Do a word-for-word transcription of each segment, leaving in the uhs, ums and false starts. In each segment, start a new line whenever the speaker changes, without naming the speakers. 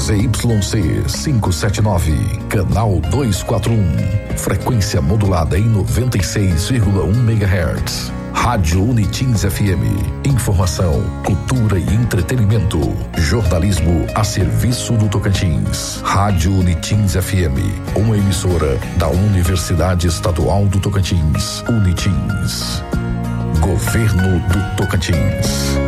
Z Y C quinhentos e setenta e nove, canal duzentos e quarenta e um, frequência modulada em noventa e seis vírgula um megahertz. Rádio Unitins F M. Informação, cultura e entretenimento. Jornalismo a serviço do Tocantins. Rádio Unitins F M. Uma emissora da Universidade Estadual do Tocantins. Unitins. Governo do Tocantins.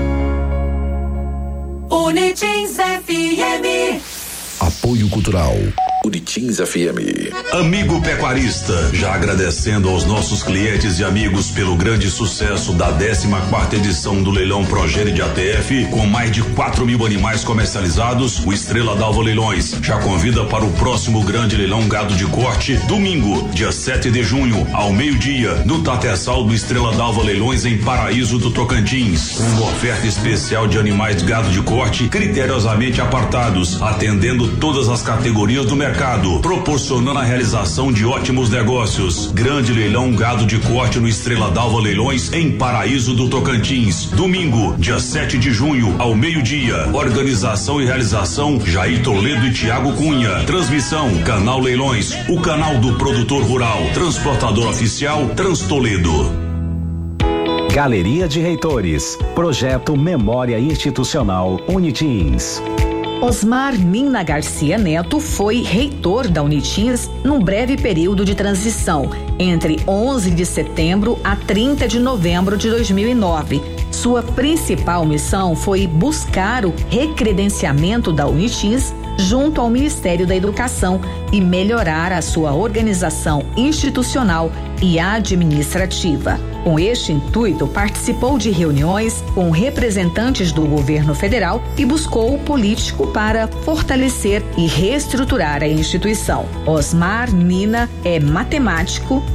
Unitins F M.
Apoio Cultural. Unitins F M.
Amigo pecuarista, já agradecendo aos nossos clientes e amigos pelo grande sucesso da décima quarta edição do Leilão Progênie de A T F, com mais de quatro mil animais comercializados, o Estrela d'Alva Leilões já convida para o próximo grande leilão gado de corte, domingo, dia sete de junho, ao meio-dia, no Tateçal do Estrela d'Alva Leilões, em Paraíso do Tocantins, com uma oferta especial de animais de gado de corte criteriosamente apartados, atendendo todas as categorias do mercado. Mercado, proporcionando a realização de ótimos negócios. Grande leilão gado de corte no Estrela d'Alva Leilões, em Paraíso do Tocantins. Domingo, dia sete de junho, ao meio-dia. Organização e realização Jair Toledo e Tiago Cunha. Transmissão Canal Leilões, o canal do produtor rural. Transportador oficial Transtoledo.
Galeria de Reitores. Projeto Memória Institucional Unitins.
Osmar Nina Garcia Neto foi reitor da Unitins num breve período de transição, entre onze de setembro a trinta de novembro de dois mil e nove. Sua principal missão foi buscar o recredenciamento da Unitins junto ao Ministério da Educação e melhorar a sua organização institucional e administrativa. Com este intuito, participou de reuniões com representantes do governo federal e buscou o político para fortalecer e reestruturar a instituição. Osmar Nina é matemático,